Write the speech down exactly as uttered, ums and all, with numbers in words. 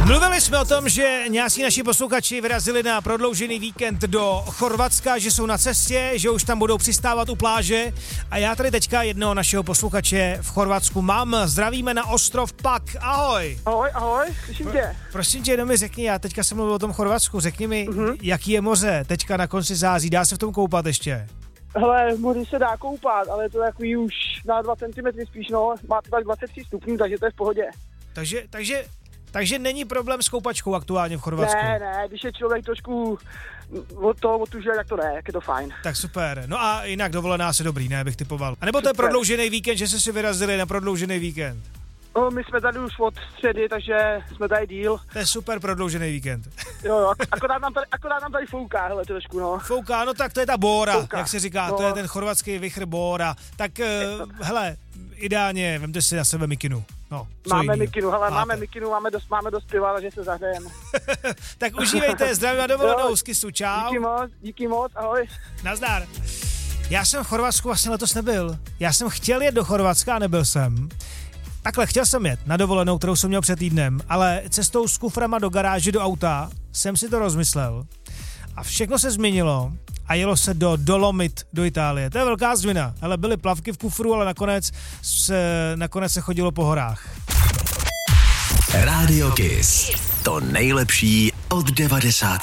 Mluvili jsme o tom, že nějací naši posluchači vyrazili na prodloužený víkend do Chorvatska, že jsou na cestě, že už tam budou přistávat u pláže a já tady teďka jednoho našeho posluchače v Chorvatsku mám. Zdravíme na ostrov Pag. Ahoj. Ahoj, ahoj, slyším tě. Prosím tě, jenom mi řekni, já teďka jsem mluvil o tom Chorvatsku, řekni mi, uh-huh. jaký je moře teďka na konci září, dá se v tom koupat ještě? Hele, v moři se dá koupat, ale je to takový už na dva centimetry spíš, no, má to tak dvacet tři stupňů, takže to je v pohodě. Takže, takže, takže není problém s koupačkou aktuálně v Chorvatsku? Ne, ne, když je člověk trošku od toho otužuje, tak to ne, jak je to fajn. Tak super, no a jinak dovolená se dobrý, ne, bych typoval. A nebo to je prodloužený víkend, že jste si vyrazili na prodloužený víkend? No, my jsme tady už od středy, takže jsme tady díl. To je super prodloužený víkend. Jo, jo, akorát nám tady, akorát nám tady fouká, hele, trošku, no. Fouká, no tak to je ta bóra, fouká. Jak se říká, no. To je ten chorvatský vichr bóra. Tak, uh, hele, ideálně, vemte si na sebe mikinu. No, máme jinýho? mikinu, hele, Máte. máme mikinu, máme dost, máme dost piva, takže se zahrajeme. Tak užívejte, zdravím a dovolenou, z Kisu, čau. Díky moc, díky moc, ahoj. Nazdar. Já jsem v Chorvatsku vlastně letos nebyl. Já jsem chtěl jet do Chorvatska a nebyl jsem. Takhle, chtěl jsem jet na dovolenou, kterou jsem měl před týdnem, ale cestou s kuframa do garáže, do auta, jsem si to rozmyslel. A všechno se změnilo a jelo se do Dolomit, do Itálie. To je velká změna. Hele, byly plavky v kufru, ale nakonec se, nakonec se chodilo po horách. Radio Kiss. To nejlepší od devadesátých